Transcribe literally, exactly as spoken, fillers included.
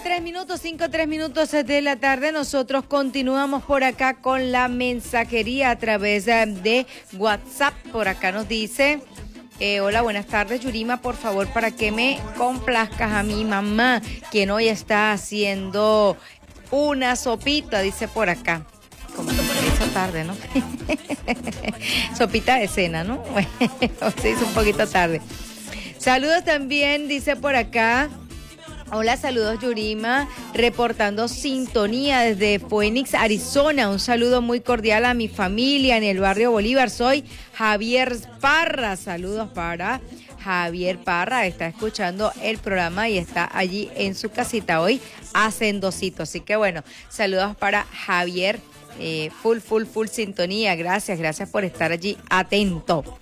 tres minutos, cinco, tres minutos de la tarde. Nosotros continuamos por acá con la mensajería a través de WhatsApp. Por acá nos dice, eh, hola, buenas tardes, Yurima, por favor, para que me complazcas a mi mamá, quien hoy está haciendo una sopita, dice por acá. Como que se hizo tarde, ¿no? Sopita de cena, ¿no? Se hizo un poquito tarde. Saludos también, dice por acá. Hola, saludos Yurima, reportando sintonía desde Phoenix, Arizona. Un saludo muy cordial a mi familia en el barrio Bolívar. Soy Javier Parra. Saludos para Javier Parra. Está escuchando el programa y está allí en su casita hoy hacendocito. Así que bueno, saludos para Javier. Eh, full, full, full sintonía. Gracias, gracias por estar allí atento.